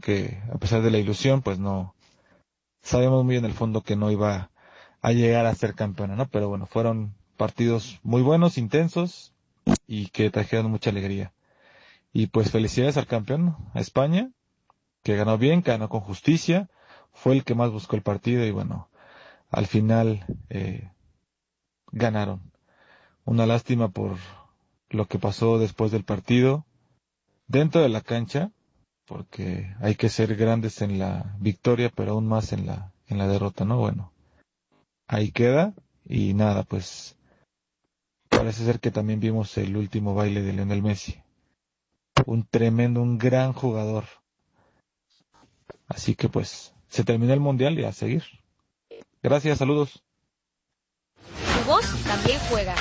que a pesar de la ilusión, pues no, sabemos muy en el fondo que no iba a llegar a ser campeona, ¿no? Pero bueno, fueron partidos muy buenos, intensos, y que trajeron mucha alegría. Y pues felicidades al campeón, a España, que ganó bien, que ganó con justicia, fue el que más buscó el partido y bueno, al final ganaron. Una lástima por lo que pasó después del partido, dentro de la cancha, porque hay que ser grandes en la victoria, pero aún más en la derrota, ¿no? Bueno, ahí queda, y nada, pues parece ser que también vimos el último baile de Lionel Messi. Un gran jugador. Así que pues, se terminó el mundial y a seguir. Gracias, saludos. Tu voz también juega.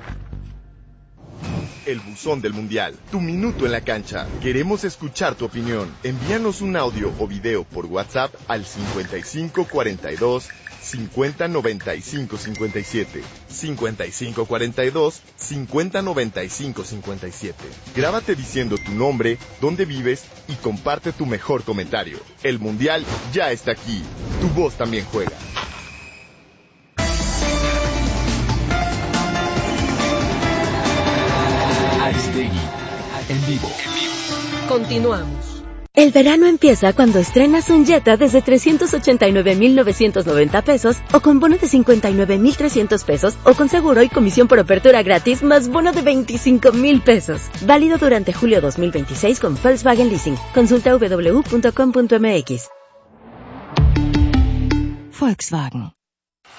El buzón del mundial, tu minuto en la cancha. Queremos escuchar tu opinión. Envíanos un audio o video por WhatsApp al 5542 5095 57. 5542 5095 57. Grábate diciendo tu nombre, dónde vives y comparte tu mejor comentario. El mundial ya está aquí. Tu voz también juega. Aristegui, en vivo. Continuamos. El verano empieza cuando estrenas un Jetta desde 389,990 pesos o con bono de 59,300 pesos o con seguro y comisión por apertura gratis más bono de 25,000 pesos. Válido durante julio 2026 con Volkswagen Leasing. Consulta www.com.mx. Volkswagen.